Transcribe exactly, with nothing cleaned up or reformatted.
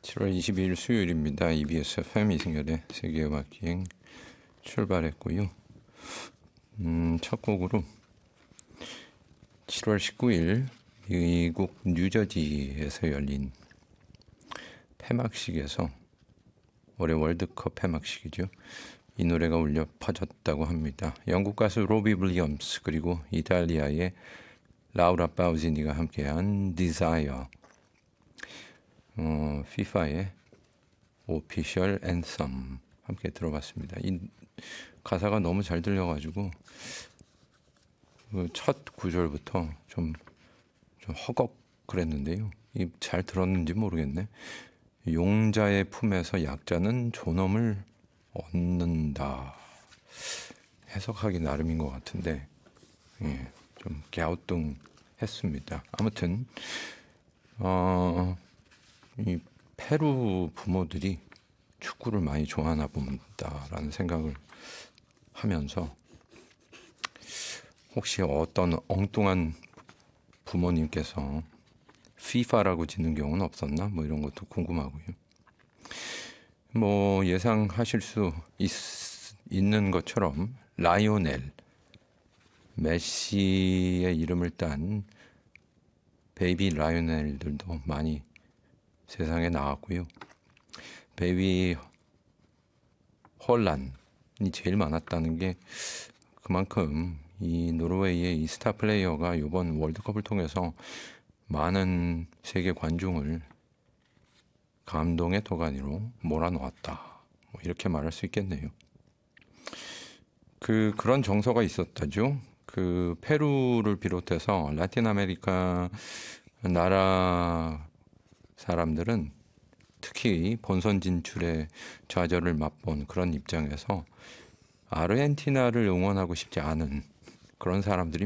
칠월 이십이일 수요일입니다. 이비에스 에프엠 이승열의 세계음악기행 출발했고요. 음, 첫 곡으로 칠월 십구일 미국 뉴저지에서 열린 폐막식에서 올해 월드컵 폐막식이죠. 이 노래가 울려 퍼졌다고 합니다. 영국 가수 로비 윌리엄스 그리고 이탈리아의 라우라 파우지니가 함께한 Desire, 어, 피파의 오피셜 앤썸 함께 들어봤습니다. 이 가사가 너무 잘 들려가지고 첫 구절부터 좀, 좀 허걱 그랬는데요. 이 잘 들었는지 모르겠네. 용자의 품에서 약자는 존엄을 얻는다. 해석하기 나름인 것 같은데 예, 좀 갸우뚱했습니다. 아무튼 어, 이 페루 부모들이 축구를 많이 좋아하나 본다라는 생각을 하면서 혹시 어떤 엉뚱한 부모님께서 피파라고 짓는 경우는 없었나? 뭐 이런 것도 궁금하고요. 뭐 예상하실 수 있, 있는 것처럼 라이오넬 메시의 이름을 딴 베이비 라이오넬들도 많이 세상에 나왔고요. 베이비 헐란이 제일 많았다는 게 그만큼 이 노르웨이의 이 스타 플레이어가 이번 월드컵을 통해서 많은 세계 관중을 감동의 도가니로 몰아놓았다. 뭐 이렇게 말할 수 있겠네요. 그 그런 정서가 있었다죠. 그 페루를 비롯해서 라틴 아메리카 나라 사람들은 특히 본선 진출의 좌절을 맛본 그런 입장에서 아르헨티나를 응원하고 싶지 않은 그런 사람들이